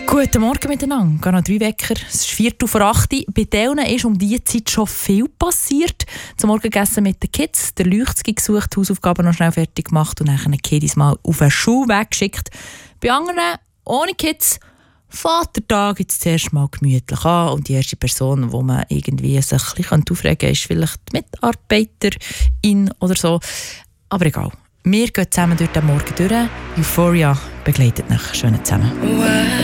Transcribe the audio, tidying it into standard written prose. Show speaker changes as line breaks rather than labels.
Guten Morgen miteinander. Gehen noch 3 Wecker. Es ist 7:45. Bei denen ist um diese Zeit schon viel passiert. Zum Morgenessen mit den Kids, der Leuchtski gesucht, Hausaufgaben noch schnell fertig gemacht und dann die Kiddies mal auf den Schulweg geschickt. Bei anderen, ohne Kids, Vatertag jetzt zuerst mal gemütlich an. Und die erste Person, wo man irgendwie sich ein bisschen aufregen kann, ist vielleicht die Mitarbeiterin oder so. Aber egal. Wir gehen zusammen durch den Morgen durch. Euphoria begleitet nach. Schönen zusammen.